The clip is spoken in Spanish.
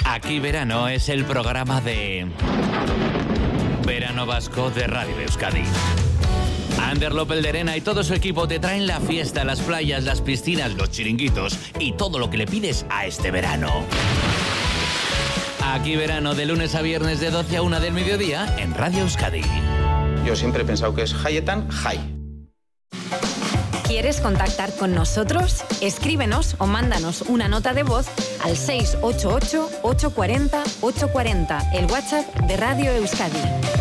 Aquí Verano es el programa de Verano Vasco de Radio Euskadi. Ander López de Arena y todo su equipo te traen la fiesta, las playas, las piscinas, los chiringuitos y todo lo que le pides a este verano. Aquí Verano, de lunes a viernes de 12 a 1 del mediodía en Radio Euskadi. Yo siempre he pensado que es Hayetan Jai. ¿Quieres contactar con nosotros? Escríbenos o mándanos una nota de voz al 688-840-840, el WhatsApp de Radio Euskadi.